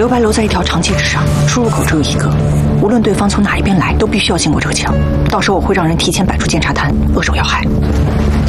留白楼在一条长街之上，出入口只有一个，无论对方从哪一边来，都必须要经过这个墙。到时候我会让人提前摆出监察摊，扼守要害。